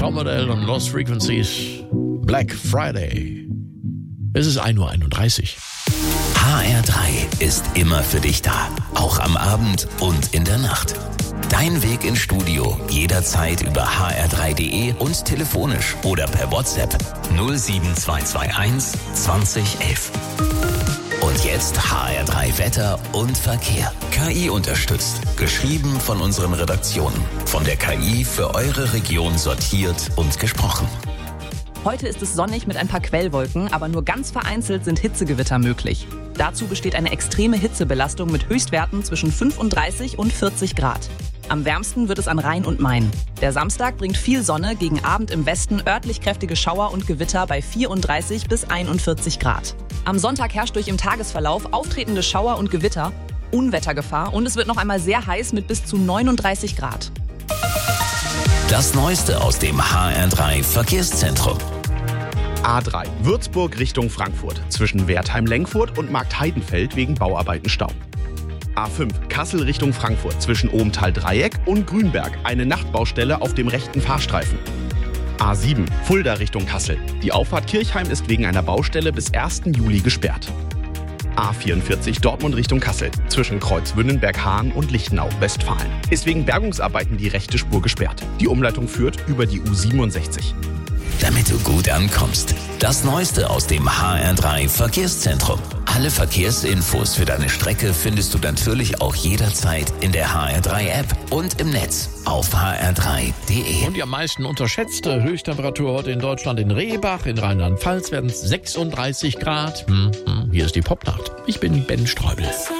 Topmodel und Lost Frequencies. Black Friday. Es ist 1:31 Uhr. HR3 ist immer für dich da. Auch am Abend und in der Nacht. Dein Weg ins Studio jederzeit über hr3.de und telefonisch oder per WhatsApp 07221 2011. Und jetzt HR3 Wetter und Verkehr. KI unterstützt. Geschrieben von unseren Redaktionen. Von der KI für eure Region sortiert und gesprochen. Heute ist es sonnig mit ein paar Quellwolken, aber nur ganz vereinzelt sind Hitzegewitter möglich. Dazu besteht eine extreme Hitzebelastung mit Höchstwerten zwischen 35 und 40 Grad. Am wärmsten wird es an Rhein und Main. Der Samstag bringt viel Sonne, gegen Abend im Westen örtlich kräftige Schauer und Gewitter bei 34 bis 41 Grad. Am Sonntag herrscht durch im Tagesverlauf auftretende Schauer und Gewitter, Unwettergefahr und es wird noch einmal sehr heiß mit bis zu 39 Grad. Das Neueste aus dem HR3 Verkehrszentrum. A3 Würzburg Richtung Frankfurt. Zwischen Wertheim-Lengfurt und Marktheidenfeld wegen Bauarbeiten Stau. A5 Kassel Richtung Frankfurt. Zwischen Ohmtal-Dreieck und Grünberg. Eine Nachtbaustelle auf dem rechten Fahrstreifen. A7 Fulda Richtung Kassel. Die Auffahrt Kirchheim ist wegen einer Baustelle bis 1. Juli gesperrt. A44 Dortmund Richtung Kassel. Zwischen Kreuzwünnenberg-Hahn und Lichtenau, Westfalen. Ist wegen Bergungsarbeiten die rechte Spur gesperrt. Die Umleitung führt über die U67. Damit du gut ankommst. Das Neueste aus dem HR3 Verkehrszentrum. Alle Verkehrsinfos für deine Strecke findest du natürlich auch jederzeit in der HR3-App und im Netz auf hr3.de. Und die am meisten unterschätzte Höchsttemperatur heute in Deutschland in Rehbach, in Rheinland-Pfalz werden es 36 Grad. Hier ist die Popnacht. Ich bin Ben Streubel.